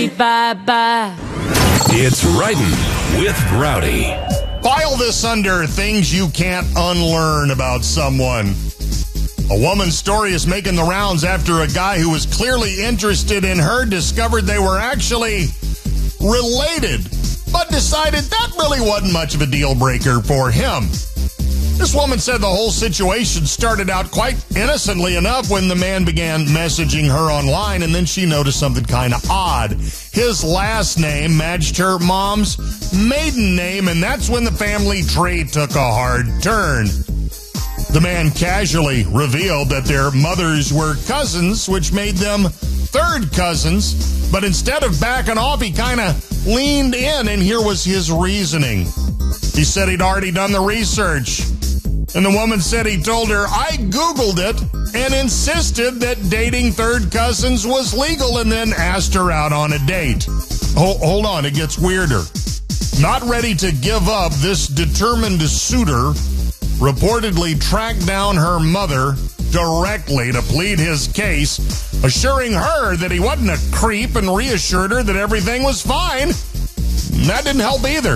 Bye-bye. It's Writing with Rowdy. File this under things you can't unlearn about someone. A woman's story is making the rounds after a guy who was clearly interested in her discovered they were actually related, but decided that really wasn't much of a deal breaker for him. This woman said the whole situation started out quite innocently enough when the man began messaging her online, and then she noticed something kind of odd. His last name matched her mom's maiden name, and that's when the family tree took a hard turn. The man casually revealed that their mothers were cousins, which made them third cousins, but instead of backing off, he kind of leaned in, and here was his reasoning. He said he'd already done the research. And the woman said he told her, I Googled it and insisted that dating third cousins was legal, and then asked her out on a date. Hold on, it gets weirder. Not ready to give up, this determined suitor reportedly tracked down her mother directly to plead his case, assuring her that he wasn't a creep and reassured her that everything was fine. That didn't help either.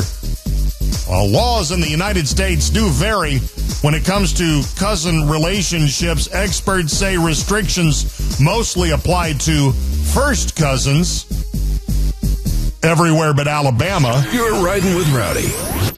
Laws in the United States do vary when it comes to cousin relationships. Experts say restrictions mostly apply to first cousins everywhere but Alabama. You're Riding with Rowdy.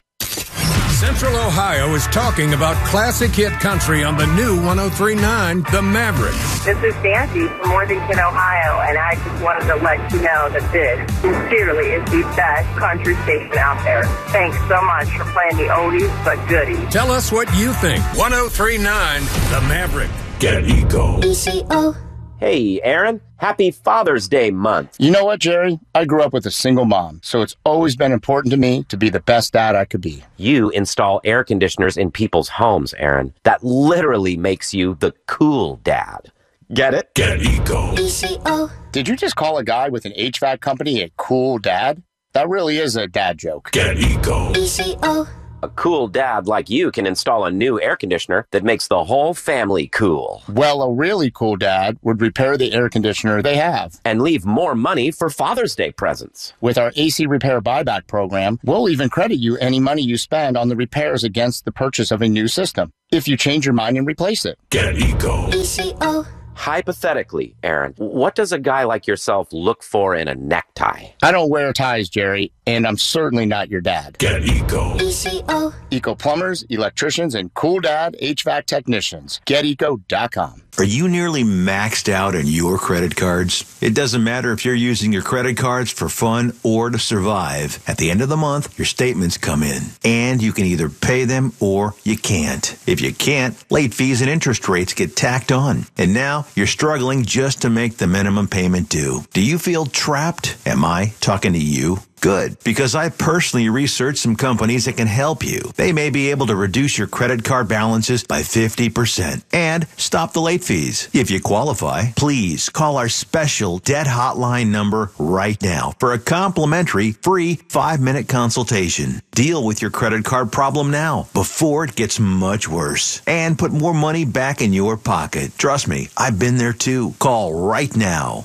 Central Ohio is talking about classic hit country on the new 103.9 The Maverick. This is Nancy from Worthington, Ohio, and I just wanted to let you know that this sincerely is the best country station out there. Thanks so much for playing the oldies but goodies. Tell us what you think. 103.9 The Maverick. Get Eco. ECO. Hey, Aaron. Happy Father's Day month. You know what, Jerry? I grew up with a single mom, so it's always been important to me to be the best dad I could be. You install air conditioners in people's homes, Aaron. That literally makes you the cool dad. Get it? Get Eco. ECO. Did you just call a guy with an HVAC company a cool dad? That really is a dad joke. Get Eco. ECO. A cool dad like you can install a new air conditioner that makes the whole family cool. Well, a really cool dad would repair the air conditioner they have. And leave more money for Father's Day presents. With our AC Repair Buyback program, we'll even credit you any money you spend on the repairs against the purchase of a new system, if you change your mind and replace it. Get Eco. ECO. Hypothetically, Aaron, what does a guy like yourself look for in a necktie? I don't wear ties, Jerry, and I'm certainly not your dad. Get Eco. ECO. Eco plumbers, electricians, and cool dad HVAC technicians. GetEco.com. Are you nearly maxed out on your credit cards? It doesn't matter if you're using your credit cards for fun or to survive. At the end of the month, your statements come in, and you can either pay them or you can't. If you can't, late fees and interest rates get tacked on. And now you're struggling just to make the minimum payment due. Do you feel trapped? Am I talking to you? Good, because I personally researched some companies that can help you. They may be able to reduce your credit card balances by 50% and stop the late fees. If you qualify, please call our special debt hotline number right now for a complimentary free 5-minute consultation. Deal with your credit card problem now before it gets much worse and put more money back in your pocket. Trust me, I've been there too. Call right now.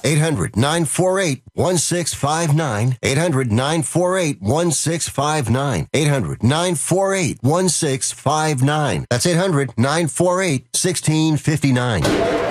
800-948-1659. 800-948-1659. 800-948-1659. That's 800-948-1659.